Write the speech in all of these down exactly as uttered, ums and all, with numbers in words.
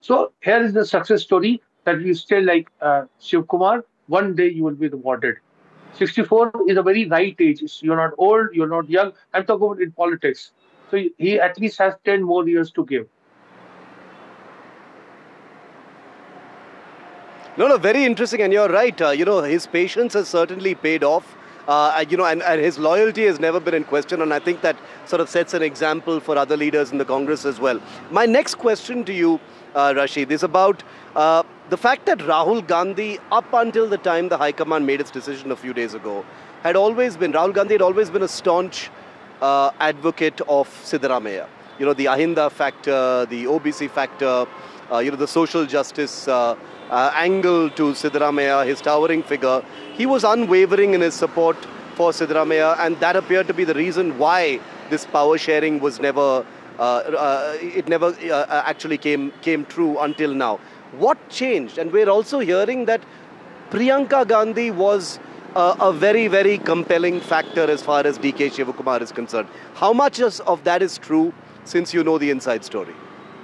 So here is the success story that you still like uh, Shiv Kumar. One day you will be rewarded. sixty-four is a very right age. It's- You're not old, you're not young. I'm talking about in politics. So he he at least has ten more years to give. No, no, very interesting, and you're right. Uh, you know, his patience has certainly paid off. Uh, you know, and, and his loyalty has never been in question, and I think that sort of sets an example for other leaders in the Congress as well. My next question to you, uh, Rashid, is about uh, the fact that Rahul Gandhi, up until the time the High Command made its decision a few days ago, had always been Rahul Gandhi had always been a staunch uh, advocate of Siddaramaiah. You know, the Ahinda factor, the O B C factor, uh, you know, the social justice uh, uh, angle to Siddaramaiah, his towering figure. He was unwavering in his support for Siddaramaiah, and that appeared to be the reason why this power sharing was never, uh, uh, it never uh, actually came came true until now. What changed? And we're also hearing that Priyanka Gandhi was uh, a very, very compelling factor as far as D K Shivakumar is concerned. How much of that is true, since you know the inside story?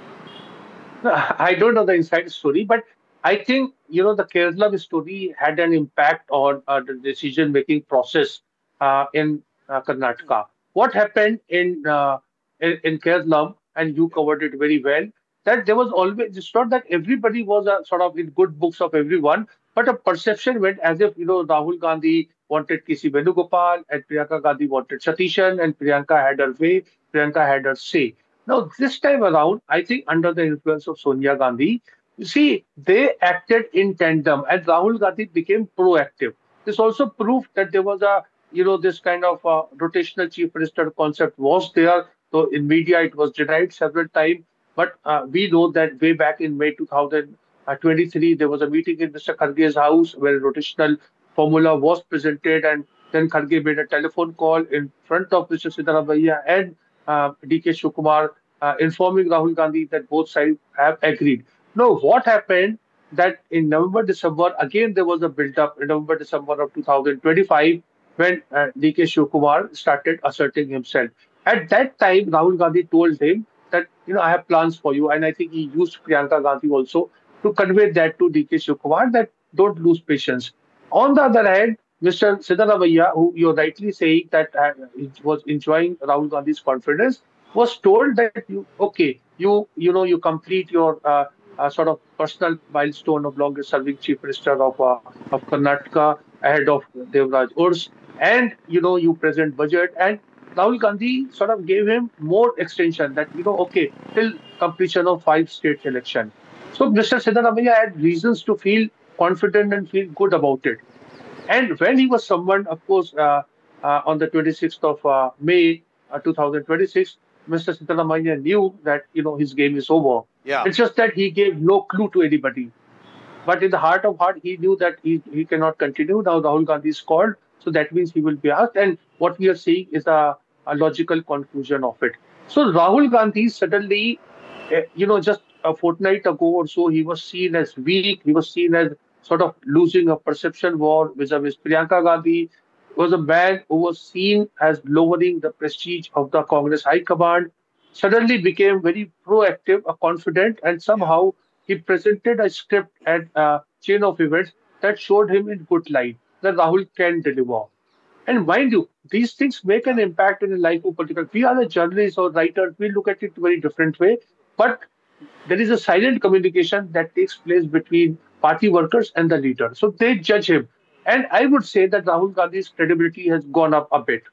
I don't know the inside story, but I think you know the Kerala story had an impact on uh, the decision-making process uh, in uh, Karnataka. What happened in, uh, in in Kerala, and you covered it very well, that there was always it's not that everybody was uh, sort of in good books of everyone, but a perception went as if you know Rahul Gandhi wanted K C Venugopal and Priyanka Gandhi wanted Satishan, and Priyanka had her way, Priyanka had her say. Now, this time around, I think under the influence of Sonia Gandhi, you see, they acted in tandem and Rahul Gandhi became proactive. This also proved that there was a, you know, this kind of uh, rotational chief minister concept was there. So in media, it was denied several times. But uh, we know that way back in May two thousand twenty-three, there was a meeting in Mister Kharge's house where a rotational formula was presented, and then Kharge made a telephone call in front of Mister Siddharamaiah and uh, D K Shivakumar, uh, informing Rahul Gandhi that both sides have agreed. Now, what happened that in November, December, again there was a build-up in November, December of two thousand twenty-five when uh, D K Shivakumar started asserting himself. At that time, Rahul Gandhi told him that, you know, I have plans for you. And I think he used Priyanka Gandhi also to convey that to D K Shivakumar that don't lose patience. On the other hand, Mister Siddharamaiah, who you're rightly saying that uh, was enjoying Rahul Gandhi's confidence, was told that you okay, you you know you complete your uh, uh, sort of personal milestone of longest serving chief minister of uh, of Karnataka ahead of Devraj Urs, and you know you present budget, and Rahul Gandhi sort of gave him more extension that you know okay till completion of five states election. So Mister Siddharamaiah had reasons to feel confident and feel good about it. And when he was summoned, of course, uh, uh, on the twenty-sixth of uh, May uh, two thousand twenty-six, Mister Sitaramaya knew that you know his game is over. Yeah. It's just that he gave no clue to anybody. But in the heart of heart, he knew that he, he cannot continue. Now Rahul Gandhi is called, so that means he will be asked. And what we are seeing is a, a logical conclusion of it. So Rahul Gandhi suddenly, uh, you know, just a fortnight ago or so, he was seen as weak. He was seen as sort of losing a perception war vis-a-vis Priyanka Gandhi. Was a man who was seen as lowering the prestige of the Congress High Command. Suddenly became very proactive, a confident, and Yeah. somehow he presented a script and a chain of events that showed him in good light that Rahul can deliver. And mind you, these things make an impact in the life of political. We are a journalists or writers, we look at it very different way, but there is a silent communication that takes place between party workers and the leader. So they judge him. And I would say that Rahul Gandhi's credibility has gone up a bit.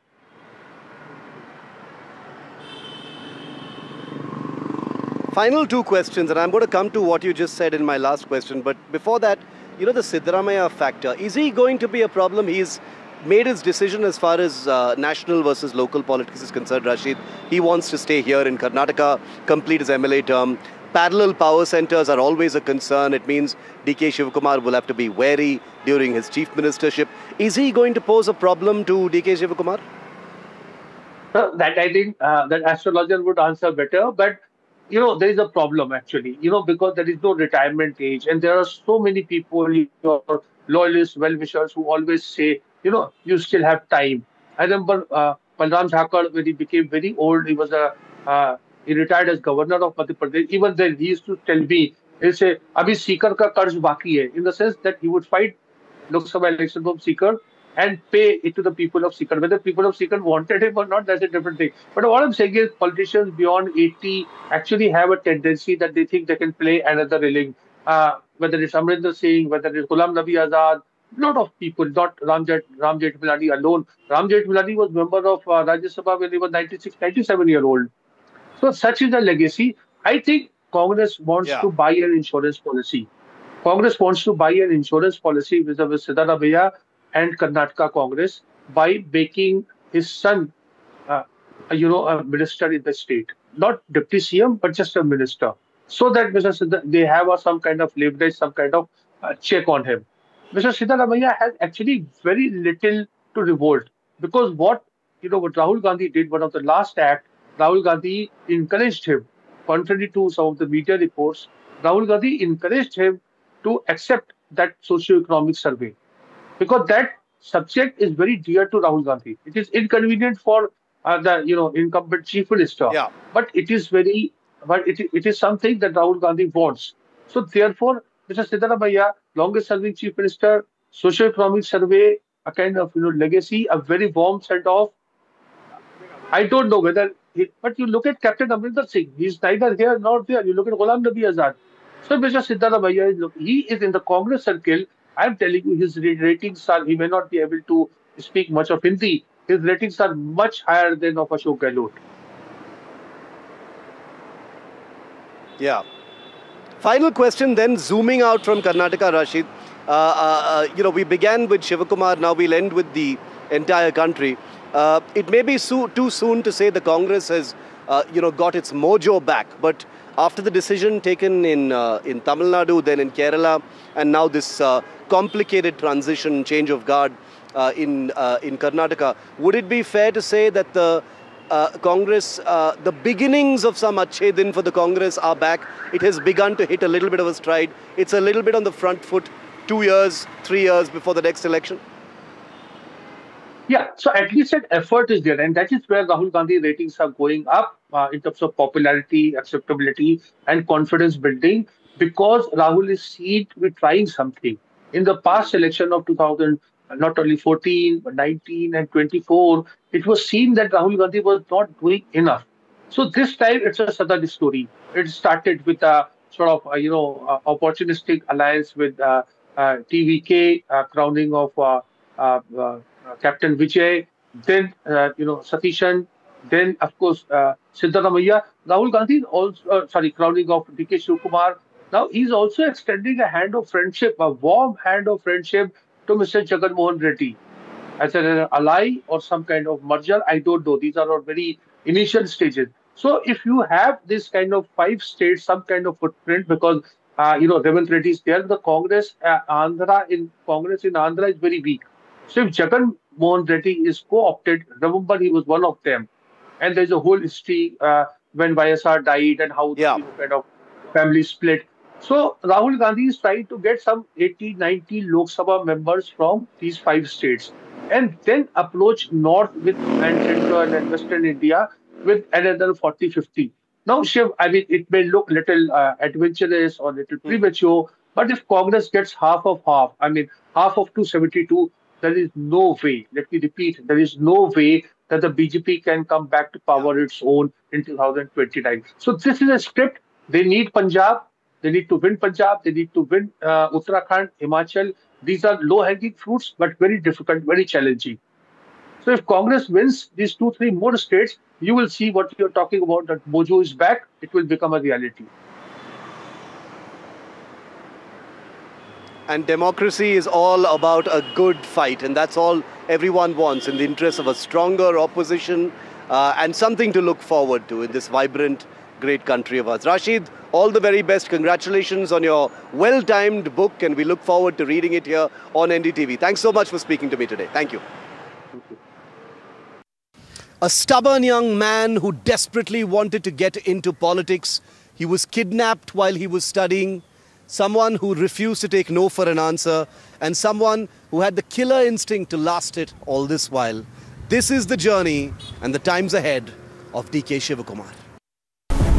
Final two questions, and I'm going to come to what you just said in my last question. But before that, you know, the Siddaramaiah factor, is he going to be a problem? He's made his decision as far as uh, national versus local politics is concerned, Rashid. He wants to stay here in Karnataka, complete his M L A term. Parallel power centers are always a concern. It means D K Shivakumar will have to be wary during his chief ministership. Is he going to pose a problem to D K Shivakumar? Uh, that I think uh, that astrologer would answer better, but you know there is a problem actually. You know because there is no retirement age, and there are so many people, your loyalists, well-wishers, who always say, you know, you still have time. I remember uh, Balram Thakar when he became very old. He was a uh, he retired as governor of Madhya Pradesh. Even then, he used to tell me He'll say, "Abhi Seeker ka karz baki hai," in the sense that he would fight Lok Sabha election from Seeker and pay it to the people of Seeker. Whether people of Seeker wanted him or not, that's a different thing. But what I'm saying is politicians beyond eighty actually have a tendency that they think they can play another inning. Uh, whether it's Amrinder Singh, whether it's Ghulam Nabi Azad, lot of people, not Ramjet, Ram Jethmalani alone. Ram Jethmalani was member of uh, Rajya Sabha when he was ninety-six, ninety-seven year old. So such is the legacy. I think Congress wants Yeah. to buy an insurance policy. Congress wants to buy an insurance policy vis-a-vis Siddharamaiah and Karnataka Congress by making his son, uh, you know, a minister in the state, not deputy C M, but just a minister, so that Mister Siddha, they have a, some kind of leverage, some kind of uh, check on him. Mister Siddharamaiah has actually very little to revolt because what you know what Rahul Gandhi did, one of the last act, Rahul Gandhi encouraged him, contrary to some of the media reports, Rahul Gandhi encouraged him to accept that socio-economic survey because that subject is very dear to Rahul Gandhi. It is inconvenient for uh, the you know incumbent chief minister, Yeah. but it is very but it, it is something that Rahul Gandhi wants. So therefore, Mister Siddharamaiah, longest serving chief minister, socio-economic survey, a kind of you know legacy, a very warm send off. I don't know whether, he, but you look at Captain Amrinder Singh, he's neither here nor there. You look at Ghulam Nabi Azad. So Mister Siddharamaiah, is look, he is in the Congress circle. I'm telling you, his ra- ratings are, he may not be able to speak much of Hindi. His ratings are much higher than of Ashok Gehlot. Yeah. Final question then, zooming out from Karnataka, Rashid. Uh, uh, uh, you know, we began with Shivakumar, now we'll end with the entire country. Uh, it may be so, too soon to say the Congress has, uh, you know, got its mojo back, but after the decision taken in uh, in Tamil Nadu, then in Kerala, and now this uh, complicated transition, change of guard uh, in uh, in Karnataka, would it be fair to say that the uh, Congress, uh, the beginnings of some Achhe Din for the Congress are back? It has begun to hit a little bit of a stride. It's a little bit on the front foot, two years, three years before the next election. Yeah, so at least an effort is there, and that is where Rahul Gandhi ratings are going up uh, in terms of popularity, acceptability, and confidence building because Rahul is seen to be trying something. In the past election of two thousand, not only fourteen, but nineteen and twenty-four, it was seen that Rahul Gandhi was not doing enough. So this time it's a southern story. It started with a sort of, uh, you know, uh, opportunistic alliance with uh, uh, T V K, uh, crowning of uh, uh, uh, uh, Captain Vijay, then uh, you know Satishan, then of course uh, Siddharamaiah. Rahul Gandhi is also uh, sorry crowning of D K Shivakumar. Now he's also extending a hand of friendship, a warm hand of friendship to Mister Jagan Mohan Reddy as an ally or some kind of merger. I don't know. These are all very initial stages. So if you have this kind of five states, some kind of footprint, because uh, you know Revanth Reddy is there, the Congress uh, Andhra in Congress in Andhra is very weak. So if Jagan Mohan Reddy is co-opted, remember he was one of them, and there's a whole history uh, when Y S R died and how Yeah. you know kind of family split. So Rahul Gandhi is trying to get some eighty, ninety Lok Sabha members from these five states and then approach north with and central and western India with another forty, fifty. Now, Shiv, I mean, it may look little uh, adventurous or little Hmm. premature, but if Congress gets half of half, I mean, half of two seventy-two, there is no way, let me repeat, there is no way that the B J P can come back to Yeah. power its own in two thousand twenty-nine. So this is a script. They need Punjab. They need to win Punjab. They need to win uh, Uttarakhand, Himachal. These are low-hanging fruits, but very difficult, very challenging. So if Congress wins these two, three more states, you will see what you're talking about, that Mojo is back. It will become a reality. And democracy is all about a good fight, and that's all everyone wants in the interest of a stronger opposition uh, and something to look forward to in this vibrant, great country of ours. Rashid, all the very best. Congratulations on your well-timed book, and we look forward to reading it here on N D T V. Thanks so much for speaking to me today. Thank you. A stubborn young man who desperately wanted to get into politics. He was kidnapped while he was studying. Someone who refused to take no for an answer, and someone who had the killer instinct to last it all this while. This is the journey and the times ahead of D K Shivakumar.